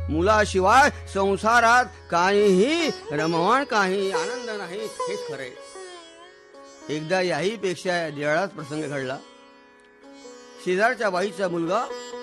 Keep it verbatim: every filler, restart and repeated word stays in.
मुलाशिवाय संसारात काहीही रमवण, काही आनंद नाही, हेच खरे. एकदा याही पेक्षा निराळाच प्रसंग घडला. शेजारच्या बाईचा मुलगा